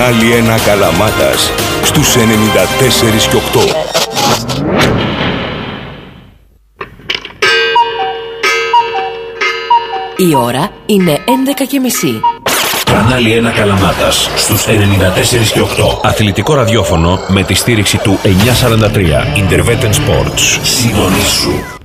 Κανάλι 1 Καλαμάτας στους 94 και 8. Η ώρα είναι 11:30. Κανάλι 1 Καλαμάτας στους 94 και 8. Αθλητικό ραδιόφωνο με τη στήριξη του 943 Interveten Sports. Συντονίσου.